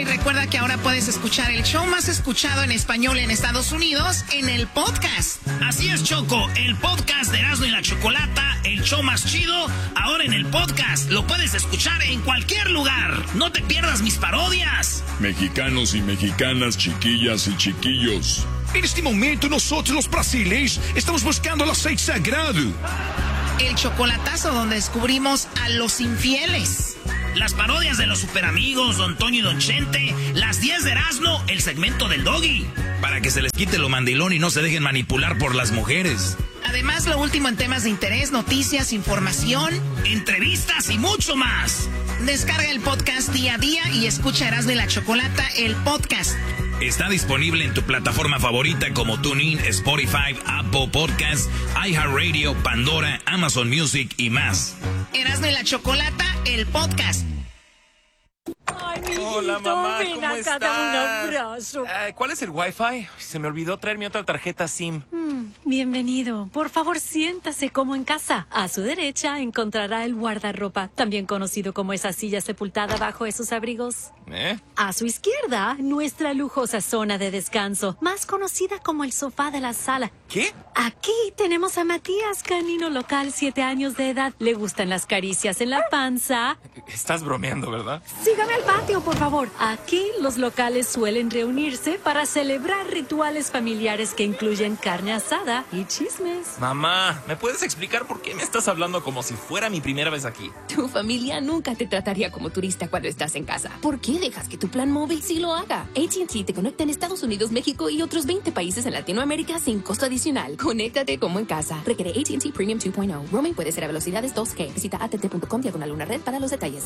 Y recuerda que ahora puedes escuchar el show más escuchado en español en Estados Unidos en el podcast. Así es, Choco, el podcast de Erasmo y la Chocolata, el show más chido, ahora en el podcast. Lo puedes escuchar en cualquier lugar. No te pierdas mis parodias. Mexicanos y mexicanas, chiquillas y chiquillos. En este momento nosotros los brasileños estamos buscando el aceite sagrado. El chocolatazo donde descubrimos a los infieles. Las parodias de los superamigos, Don Toño y Don Chente, las 10 de Erasmo, el segmento del Doggy. Para que se les quite lo mandilón y no se dejen manipular por las mujeres. Además, lo último en temas de interés, noticias, información, entrevistas y mucho más. Descarga el podcast día a día y escucha Erasmo y la Chocolata, el podcast. Está disponible en tu plataforma favorita como TuneIn, Spotify, Apple Podcasts, iHeartRadio, Pandora, Amazon Music y más. Erasmo y la Chocolata, el podcast. Ay, mijito, hola, mamá, ven ¿cómo acá, estás? dame un abrazo. ¿Cuál es el Wi-Fi? Se me olvidó traer mi otra tarjeta SIM. Bienvenido. Por favor, siéntase como en casa. A su derecha encontrará el guardarropa, también conocido como esa silla sepultada bajo esos abrigos. A su izquierda, nuestra lujosa zona de descanso, más conocida como el sofá de la sala. ¿Qué? Aquí tenemos a Matías, canino local, 7 años de edad. Le gustan las caricias en la panza. Estás bromeando, ¿verdad? Sígame al patio, por favor. Aquí los locales suelen reunirse para celebrar rituales familiares que incluyen carne asada y chismes. Mamá, ¿me puedes explicar por qué me estás hablando como si fuera mi primera vez aquí? Tu familia nunca te trataría como turista cuando estás en casa. ¿Por qué dejas que tu plan móvil sí lo haga? AT&T te conecta en Estados Unidos, México y otros 20 países en Latinoamérica sin costo adicional. Conéctate como en casa. Requiere AT&T Premium 2.0. Roaming puede ser a velocidades 2G. Visita att.com/red para los detalles.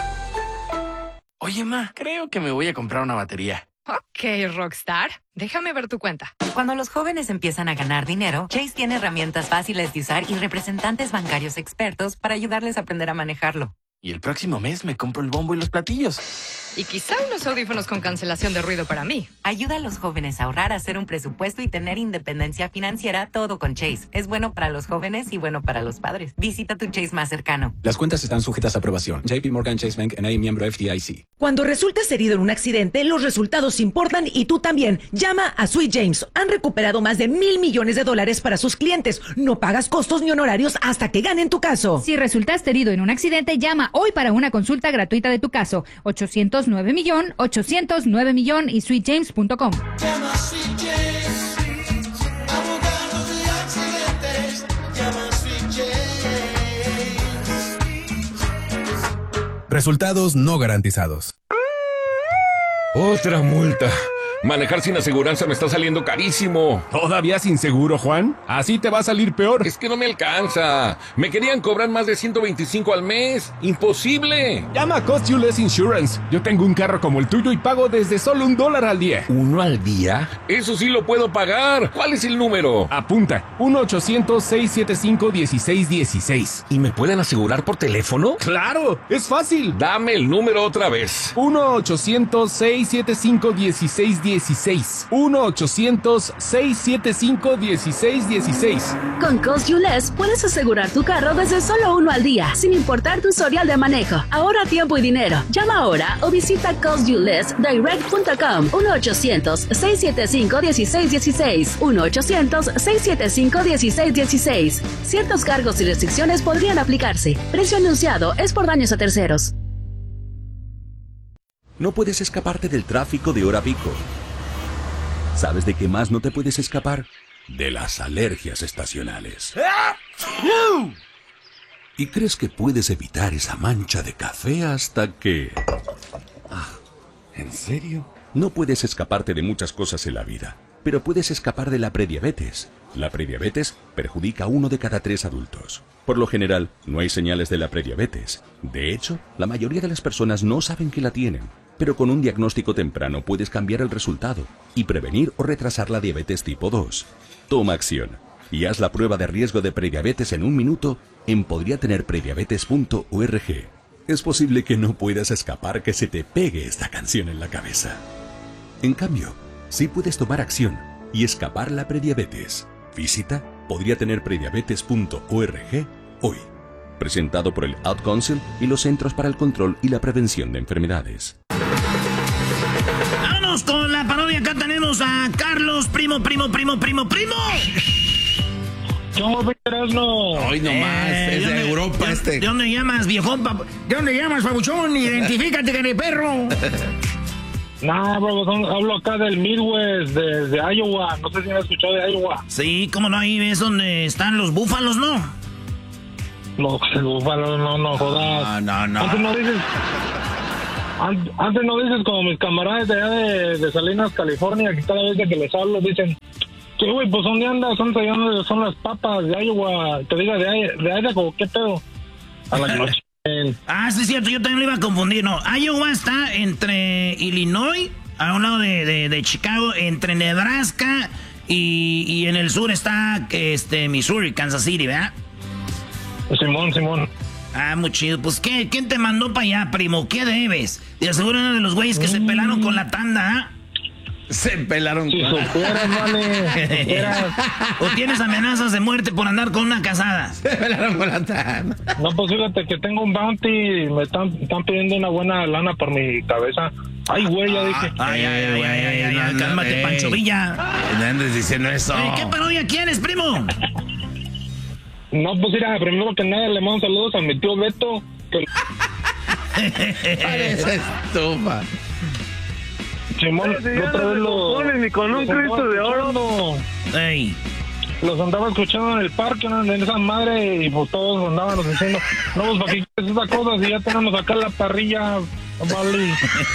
Oye, ma, creo que me voy a comprar una batería. Ok, Rockstar. Déjame ver tu cuenta. Cuando los jóvenes empiezan a ganar dinero, Chase tiene herramientas fáciles de usar y representantes bancarios expertos para ayudarles a aprender a manejarlo. Y el próximo mes me compro el bombo y los platillos. Y quizá unos audífonos con cancelación de ruido para mí. Ayuda a los jóvenes a ahorrar, hacer un presupuesto y tener independencia financiera, todo con Chase. Es bueno para los jóvenes y bueno para los padres. Visita tu Chase más cercano. Las cuentas están sujetas a aprobación. JP Morgan Chase Bank N.A. miembro FDIC. Cuando resultes herido en un accidente, los resultados importan y tú también. Llama a Sweet James. Han recuperado más de $1,000 millones para sus clientes. No pagas costos ni honorarios hasta que ganen tu caso. Si resultaste herido en un accidente, llama hoy para una consulta gratuita de tu caso. 809 y sweetjames.com. Llama a Sweet James, abogado de accidentes. Llama a Sweet James. Resultados no garantizados. Otra multa. Manejar sin aseguranza me está saliendo carísimo. ¿Todavía sin seguro, Juan? Así te va a salir peor. Es que no me alcanza. Me querían cobrar más de $125 al mes. ¡Imposible! Llama a Cost You Less Insurance. Yo tengo un carro como el tuyo y pago desde solo $1 al día. ¿1 al día? Eso sí lo puedo pagar. ¿Cuál es el número? Apunta. 1-800-675-1616. ¿Y me pueden asegurar por teléfono? ¡Claro! ¡Es fácil! Dame el número otra vez. 1-800-675-1616. 1-800-675-1616. Con Cost You Less puedes asegurar tu carro desde solo $1 al día, sin importar tu historial de manejo. Ahorra tiempo y dinero. Llama ahora o visita costyouLessDirect.com. 1-800-675-1616. 1-800-675-1616. Ciertos cargos y restricciones podrían aplicarse. Precio anunciado es por daños a terceros. No puedes escaparte del tráfico de hora pico. ¿Sabes de qué más no te puedes escapar? De las alergias estacionales. ¿Y crees que puedes evitar esa mancha de café hasta que... ¿En serio? No puedes escaparte de muchas cosas en la vida, pero puedes escapar de la prediabetes. La prediabetes perjudica a 1 de cada 3 adultos. Por lo general, no hay señales de la prediabetes. De hecho, la mayoría de las personas no saben que la tienen. Pero con un diagnóstico temprano puedes cambiar el resultado y prevenir o retrasar la diabetes tipo 2. Toma acción y haz la prueba de riesgo de prediabetes en 1 minuto en podriatenerprediabetes.org. Es posible que no puedas escapar que se te pegue esta canción en la cabeza. En cambio, sí puedes tomar acción y escapar la prediabetes. Visita podriatenerprediabetes.org hoy. Presentado por el Ad Council y los Centros para el Control y la Prevención de Enfermedades. Vámonos con la parodia. Acá tenemos a Carlos, primo. ¿Cómo ves, no? Hoy nomás, es de Europa ¿De dónde llamas, viejón? ¿De dónde llamas, papuchón? Identifícate, que eres perro. No, bro, hablo acá del Midwest, de Iowa. No sé si me has escuchado de Iowa. Sí, cómo no, ahí ves donde están los búfalos, ¿no? Los búfalos, no jodas. No. Antes no dices como mis camaradas de allá de Salinas, California, que cada vez que les hablo dicen... Sí, güey, pues ¿dónde andas? ¿Dónde son las papas de Iowa? Te diga, de Idaho, ¿qué pedo? A la noche. Sí, es cierto, yo también lo iba a confundir, no. Iowa está entre Illinois, a un lado de Chicago, entre Nebraska y en el sur está Missouri, Kansas City, ¿verdad? Simón. Muy chido. Pues, ¿quién te mandó para allá, primo? ¿Qué debes? De seguro uno de los güeyes que se pelaron con la tanda, ¿ah? Se pelaron con la tanda. Vale. ¿O tienes amenazas de muerte por andar con una casada? Se pelaron con la tanda. No, pues fíjate que tengo un bounty y me están pidiendo una buena lana por mi cabeza. Ay, güey, ya dije. Ay, cálmate, Pancho Villa. No andes diciendo eso. ¿Qué parodia quieres, primo? No, pues mira, primero que nada le mando saludos a mi tío Beto. Parece estufa. Simón, otra vez ni con un Cristo de oro. Ey. Los andaba escuchando en el parque, en esa madre, y pues todos andaban diciendo, no, pues ¿para qué quieres esas cosas? Si ya tenemos acá la parrilla, vale.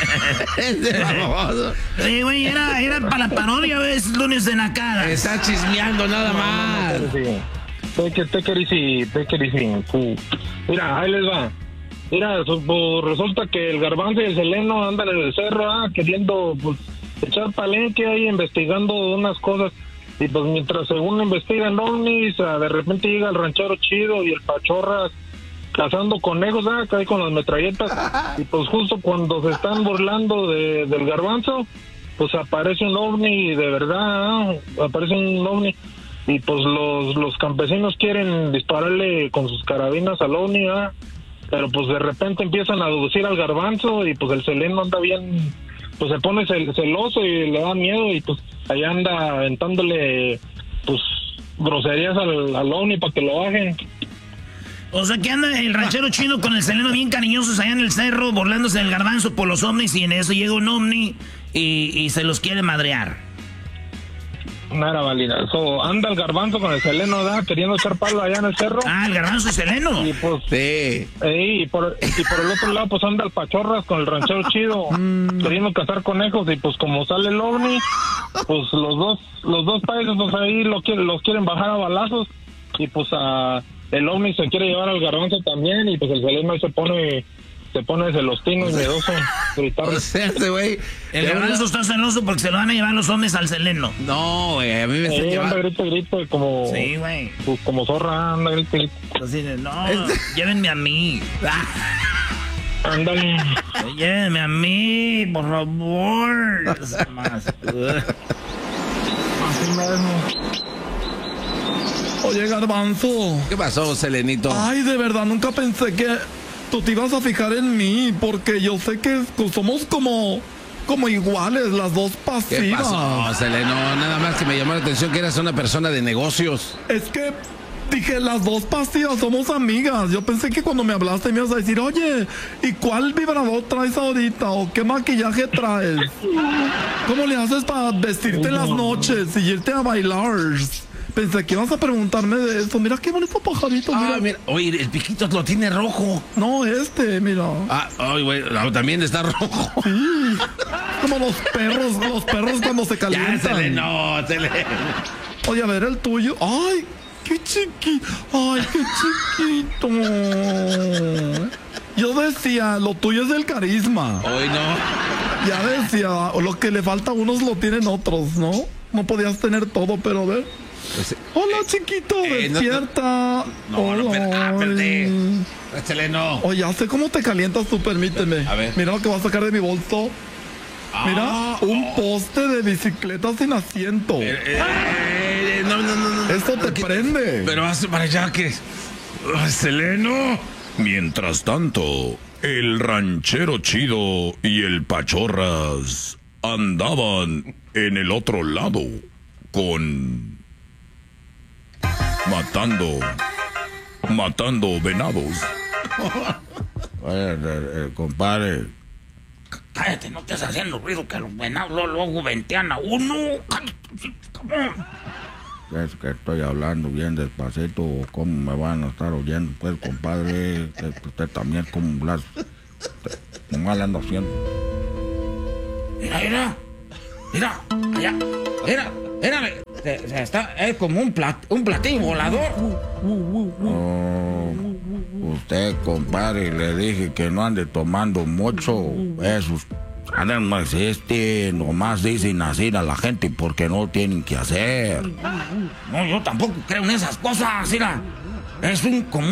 Güey, era para la parodia, es lunes de nacada. Está chismeando nada más. Take it easy. Mira, ahí les va. Mira, pues resulta que el Garbanzo y el Seleno andan en el cerro, queriendo pues echar palenque ahí, investigando unas cosas. Y pues mientras según investigan ovnis, de repente llega el ranchero Chido y el Pachorras cazando conejos, ahí con las metralletas. Y pues justo cuando se están burlando del Garbanzo, pues aparece un ovni de verdad, aparece un ovni. Y pues los campesinos quieren dispararle con sus carabinas al ovni, pero pues de repente empiezan a deducir al Garbanzo y pues el Seleno anda bien, pues se pone celoso y le da miedo y pues allá anda aventándole pues groserías al ovni para que lo bajen. O sea que anda el ranchero Chino con el Seleno bien cariñosos allá en el cerro, burlándose del Garbanzo por los ovnis, y en eso llega un ovni y se los quiere madrear. Nada válida. Anda el Garbanzo con el Seleno, queriendo echar palo allá en el cerro. El Garbanzo y Seleno. Y pues sí. Y por el otro lado pues anda el Pachorras con el ranchero Chido, queriendo cazar conejos, y pues como sale el ovni, pues los dos países pues ahí los quieren bajar a balazos, y pues el ovni se quiere llevar al Garbanzo también, y pues el Seleno se pone celostino y miedoso, gritarle. O sea, ese güey... El Garbanzo está celoso porque se lo van a llevar los hombres al Seleno. No, güey, a mí me está llevando... Anda grito, como... Sí, güey. Pues como zorra, anda grito. Así de, no, llévenme a mí. Ándale. Llévenme a mí, por favor. Así mismo. Oye, Garbanzo. ¿Qué pasó, Selenito? Ay, de verdad, nunca pensé que tú te ibas a fijar en mí, porque yo sé que somos como iguales, las dos pasivas. ¿Qué pasó, Seleno? Nada más que me llamó la atención que eras una persona de negocios. Es que dije, las dos pasivas somos amigas. Yo pensé que cuando me hablaste me ibas a decir, oye, ¿y cuál vibrador traes ahorita? ¿O qué maquillaje traes? ¿Cómo le haces para vestirte en las noches y irte a bailar? Pensé que ibas a preguntarme de eso. Mira qué bonito pajarito. Mira. Oye, el piquito lo tiene rojo. No, mira. Ay, güey, también está rojo. Sí. Como los perros cuando se calientan. Ya, Seleno. Oye, a ver el tuyo. Ay, qué chiquito. Ay, qué chiquito. Yo decía, lo tuyo es el carisma. Hoy no. Ya decía, lo que le falta a unos lo tienen otros, ¿no? No podías tener todo, pero a ver. Hola, chiquito, despierta. No, espérate. Seleno. Oye, ya sé cómo te calientas tú, permíteme. A ver. Mira lo que va a sacar de mi bolso. Mira, un poste de bicicleta sin asiento. No. Esto te prende. Pero hace para allá que... Seleno. Mientras tanto, el ranchero Chido y el Pachorras andaban en el otro lado matando venados. Compadre, cállate, no estés haciendo ruido que los venados luego ventean a uno. Es que estoy hablando bien despacito, ¿cómo me van a estar oyendo? Pues, compadre, que usted también como las... mal ando haciendo. Mira, allá, mira, es como un platillo volador. Usted, compadre, le dije que no ande tomando mucho, esos... no existe, nomás dicen así a la gente porque no tienen que hacer. No, yo tampoco creo en esas cosas, mira. Es como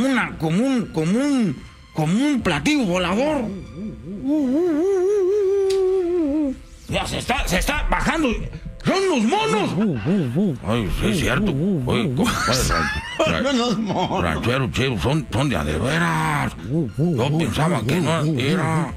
un platillo volador. Ya se está bajando. ¡Son los monos! Ay, sí, es cierto. Oye, ranchero chido, son de veras. Yo pensaba que no era.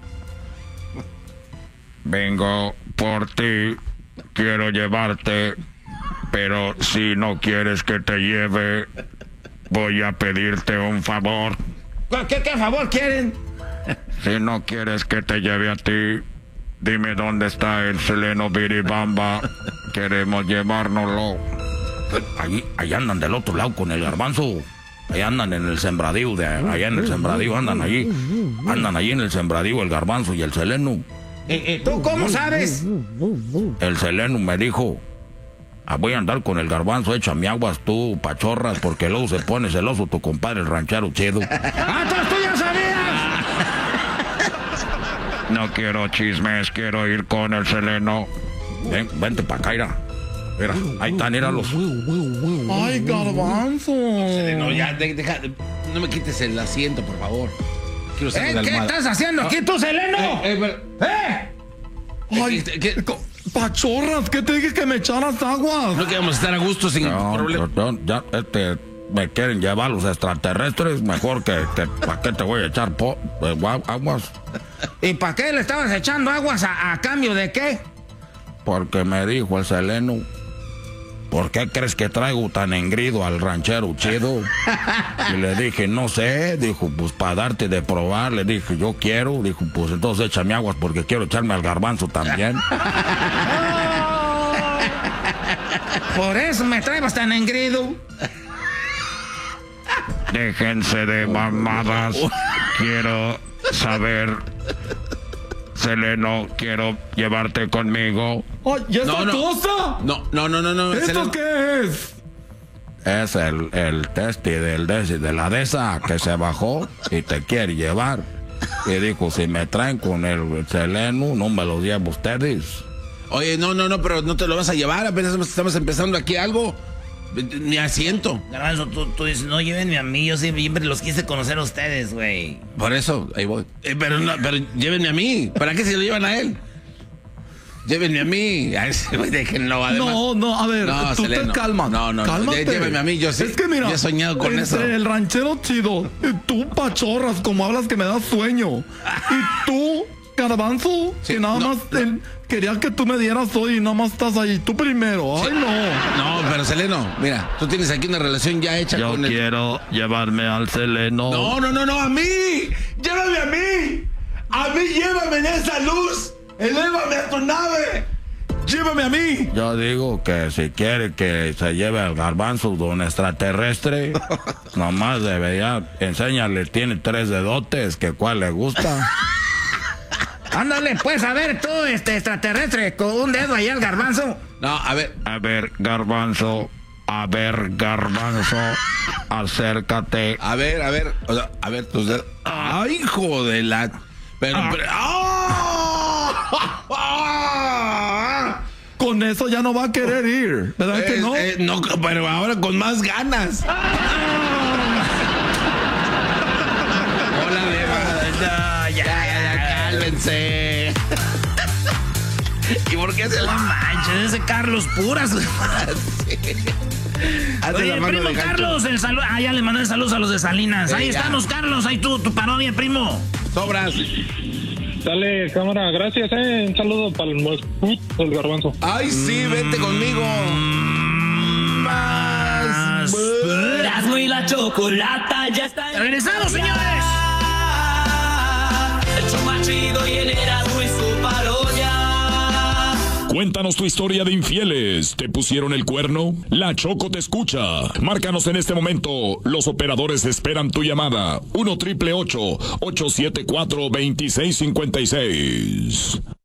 Vengo por ti, quiero llevarte, pero si no quieres que te lleve, voy a pedirte un favor. ¿Qué favor quieren? Si no quieres que te lleve a ti, dime dónde está el Seleno Biribamba. Queremos llevárnoslo. Ahí andan del otro lado con el garbanzo. Ahí andan en el sembradío, allá en el sembradío andan allí. Andan allí en el sembradío el garbanzo y el Seleno. ¿Tú cómo sabes? El Seleno me dijo: voy a andar con el garbanzo, échame aguas tú, pachorras, porque luego se pone celoso tu compadre el ranchero chido. ¡Entonces tú ya sabías! No quiero chismes, quiero ir con el Seleno. Vente pa' acá, mira, ahí están, míralos. ¡Ay, garbanzo! Seleno, ya, deja, no me quites el asiento, por favor. Quiero salir de la almohada. ¿Qué estás haciendo aquí tú, Seleno? ¡Ay! Pachorras, ¿qué te dije que me echaras aguas? No, que vamos a estar a gusto sin problema. Ya, me quieren llevar los extraterrestres, mejor que ¿para qué te voy a echar aguas? ¿Y para qué le estabas echando aguas a cambio de qué? Porque me dijo el Seleno: ¿por qué crees que traigo tan engrido al ranchero chido? Y le dije: no sé. Dijo: pues para darte de probar. Le dije: yo quiero. Dijo: pues entonces échame aguas porque quiero echarme al garbanzo también. Por eso me traes tan engrido. Déjense de mamadas. Quiero saber, Seleno, quiero llevarte conmigo. ¡Ay, ¿y esa cosa? No. ¿Esto Seleno, qué es? Es el testi de la de esa que se bajó y te quiere llevar. Y dijo: si me traen con el Seleno, no me lo llevo ustedes. Oye, no, pero no te lo vas a llevar, apenas estamos empezando aquí algo. Ni asiento. Garbanzo, tú dices: no, llévenme a mí, yo siempre los quise conocer a ustedes, güey. Por eso, ahí voy. Pero llévenme a mí. ¿Para qué se lo llevan a él? Llévenme a mí. A ese güey, déjenlo. Además. No, a ver, tú Seleno, te calmas. No, cálmate. Llévenme a mí, yo sí. Es que mira, he soñado con eso. El ranchero chido, tú, pachorras, como hablas que me das sueño. Y tú, garbanzo, sí, que nada más quería que tú me dieras hoy y nada más estás ahí. Tú primero. Sí. Ay, no. No, pero Seleno, mira, tú tienes aquí una relación ya hecha con él. Yo quiero llevarme al Seleno. No, a mí. Llévame a mí. A mí llévame en esa luz. Elévame a tu nave. Llévame a mí. Yo digo que si quiere que se lleve al garbanzo de un extraterrestre, nomás debería enseñarle, tiene 3 dedotes, que cuál le gusta. Ándale, pues, a ver, tú, extraterrestre, con un dedo ahí al garbanzo. No, a ver, garbanzo. Acércate. A ver, tus dedos. Ay, hijo de la... Pero... Con eso ya no va a querer ir, ¿verdad que no? No, pero ahora con más ganas. Hola, Beba. Ya, cálmense. ¿Y por qué se la manches? Ese Carlos Puras. Sí. Oye, primo Carlos, el saludo. Ya le mandé saludos a los de Salinas. Ahí estamos, Carlos. Ahí tu parodia, primo. Sobras. Dale, cámara, gracias, Un saludo para el garbanzo. Ay, sí, vente conmigo. Más. Erasmo y la chocolata ya está. ¡Regresamos, señores! El show más chido y el Erasmo y su parodia. Cuéntanos tu historia de infieles. ¿Te pusieron el cuerno? La Choco te escucha. Márcanos en este momento. Los operadores esperan tu llamada. 1-888-874-2656.